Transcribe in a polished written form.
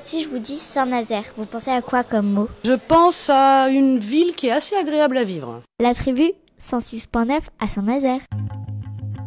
Si je vous dis Saint-Nazaire, vous pensez à quoi comme mot? Je pense à une ville qui est assez agréable à vivre. La tribu 106.9 à Saint-Nazaire.